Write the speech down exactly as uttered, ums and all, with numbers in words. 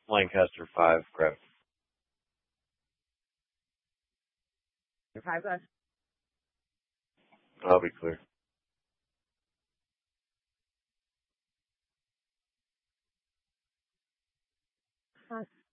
Lancaster five, correct. Your five guys. I'll be clear. Huh.